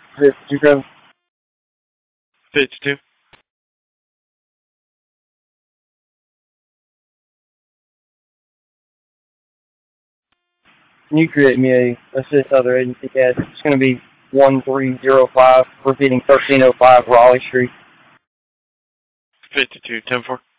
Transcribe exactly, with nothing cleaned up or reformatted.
fifty-two code. fifty-two. Can you create me a assist other agency cast? It's going to be one three zero five, repeating thirteen oh five Raleigh Street. fifty-two, ten four.